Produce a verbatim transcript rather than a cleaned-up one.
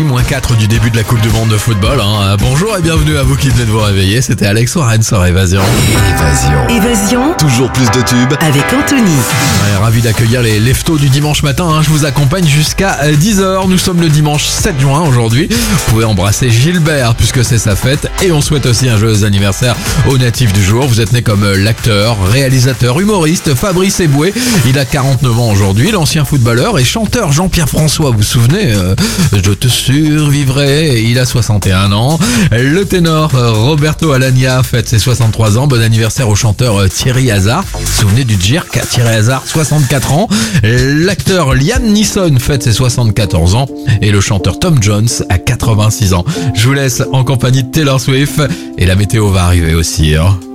moins quatre du début de la Coupe du Monde de football. Hein. Bonjour et bienvenue à vous qui venez de vous réveiller. C'était Alex Warren sur Évasion. Évasion. Évasion. Toujours plus de tubes. Avec Anthony. Ouais, ravi d'accueillir les leftos du dimanche matin. Hein. Je vous accompagne jusqu'à dix heures. Nous sommes le dimanche sept juin aujourd'hui. Vous pouvez embrasser Gilbert puisque c'est sa fête. Et on souhaite aussi un joyeux anniversaire au natif du jour. Vous êtes né comme l'acteur, réalisateur, humoriste Fabrice Eboué. Il a quarante-neuf ans aujourd'hui. L'ancien footballeur et chanteur Jean-Pierre François, vous vous souvenez euh, Je te survivrai. Il a soixante et un ans. Le ténor Roberto Alagna fête ses soixante-trois ans. Bon anniversaire au chanteur Thierry Hazard. Vous vous souvenez du Djerk, Thierry Hazard, soixante-quatre ans. L'acteur Liam Neeson fête ses soixante-quatorze ans. Et le chanteur Tom Jones a quatre-vingt-six ans. Je vous laisse en compagnie de Taylor Swift. Et la météo va arriver aussi. Hein.